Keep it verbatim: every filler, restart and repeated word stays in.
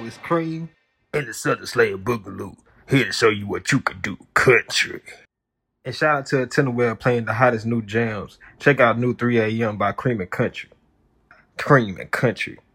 it's Cream and the Southern Slayer Boogaloo, here to show you what you can do country. And shout out to Tenderwell playing the hottest new jams. Check out New three A M by Cream and Country. Cream and Country.